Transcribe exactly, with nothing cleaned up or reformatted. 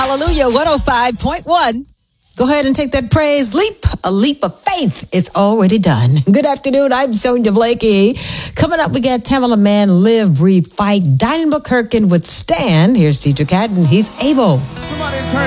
Hallelujah, one oh five point one. Go ahead and take that praise leap, a leap of faith. It's already done. Good afternoon. I'm Sonia Blakey. Coming up, we got Tamala Mann, Live, Breathe, Fight, Diane McKirkin with Stand. Here's Teacher Cat, and he's able. Somebody turn